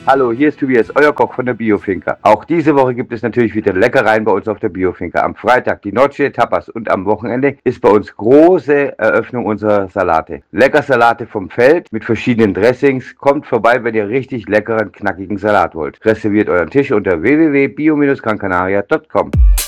Hallo, hier ist Tobias, euer Koch von der Biofinker. Auch diese Woche gibt es natürlich wieder Leckereien bei uns auf der Biofinker. Am Freitag die Nordsee Tapas und am Wochenende ist bei uns große Eröffnung unserer Salate. Lecker Salate vom Feld mit verschiedenen Dressings. Kommt vorbei, wenn ihr richtig leckeren, knackigen Salat wollt. Reserviert euren Tisch unter www.bio-grancanaria.com.